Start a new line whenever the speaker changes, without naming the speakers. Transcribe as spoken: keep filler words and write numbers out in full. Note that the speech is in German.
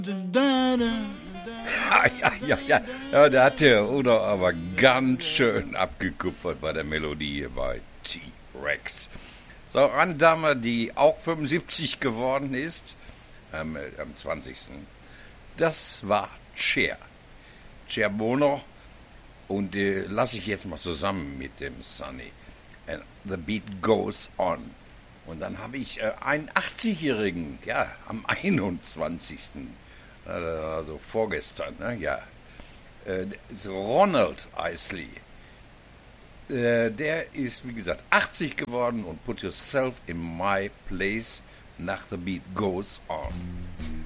Ja, ja, ja, ja. Ja, da hat der Udo aber ganz schön abgekupfert bei der Melodie hier bei T-Rex. So, eine Dame, die auch fünfundsiebzig geworden ist, ähm, am zwanzigsten Das war Cher. Cher Bono. Und äh, lasse ich jetzt mal zusammen mit dem Sunny. And the beat goes on. Und dann habe ich äh, einen achtzigjährigen, ja, am einundzwanzigsten Also vorgestern, ne, ja. Äh, ist Ronald Isley. Äh, der ist, wie gesagt, achtzig geworden und Put Yourself in My Place nach The Beat Goes On.